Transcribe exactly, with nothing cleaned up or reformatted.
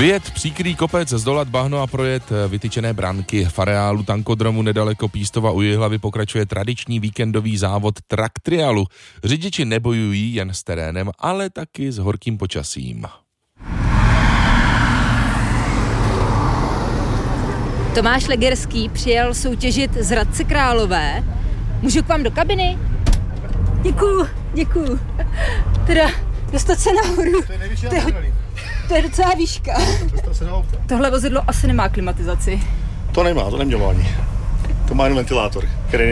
Vyjet příkrý kopec, zdolat bahno a projet vytyčené branky. V areálu tankodromu nedaleko Pístova u Jihlavy pokračuje tradiční víkendový závod Track Trialu. Řidiči nebojují jen s terénem, ale taky s horkým počasím. Tomáš Legerský přijel soutěžit z Hradce Králové. Můžu k vám do kabiny? Děkuju, děkuju. Teda dostat se nahoru. To je nejvyšší to, je, to je docela výška. Tohle vozidlo asi nemá klimatizaci. To nemá, to nemělo ani. To má jen ventilátor, který